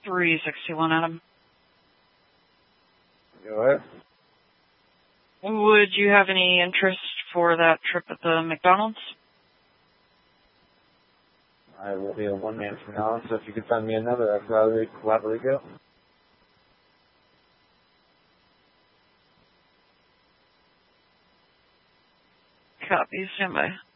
361, Adam. Go ahead. Would you have any interest for that trip at the McDonald's? I will be a one-man from now on, so if you could find me another, I'd gladly go. Copy, stand by.